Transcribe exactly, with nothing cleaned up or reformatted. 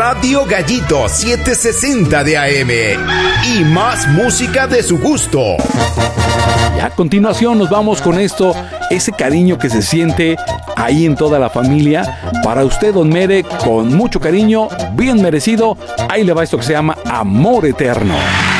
Radio Gallito setecientos sesenta de A M y más música de su gusto. Y a continuación nos vamos con esto, ese cariño que se siente ahí en toda la familia. Para usted, don Mere, con mucho cariño, bien merecido. Ahí le va esto que se llama Amor Eterno.